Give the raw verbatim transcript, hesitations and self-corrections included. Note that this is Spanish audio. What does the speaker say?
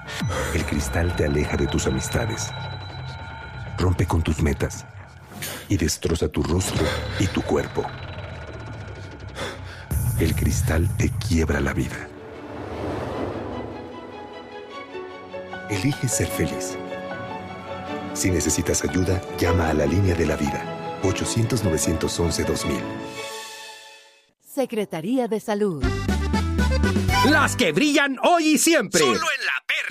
El cristal te aleja de tus amistades, rompe con tus metas y destroza tu rostro y tu cuerpo. El cristal te quiebra la vida. Elige ser feliz. Si necesitas ayuda, llama a la línea de la vida. ochocientos, novecientos once, dos mil. Secretaría de Salud. Las que brillan hoy y siempre. Solo en la